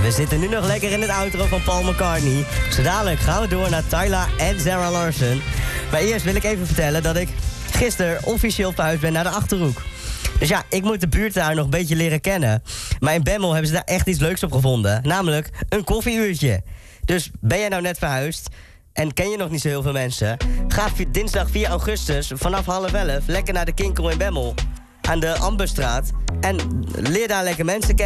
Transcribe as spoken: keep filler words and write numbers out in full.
We zitten nu nog lekker in het outro van Paul McCartney. Zo dadelijk gaan we door naar Tyla en Zara Larsson. Maar eerst wil ik even vertellen dat ik gisteren officieel verhuisd ben naar de Achterhoek. Dus ja, ik moet de buurt daar nog een beetje leren kennen. Maar in Bemmel hebben ze daar echt iets leuks op gevonden. Namelijk een koffieuurtje. Dus ben jij nou net verhuisd en ken je nog niet zo heel veel mensen? Ga dinsdag vier augustus vanaf half elf lekker naar de Kinkel in Bemmel. Aan de Amberstraat. En leer daar lekker mensen kennen.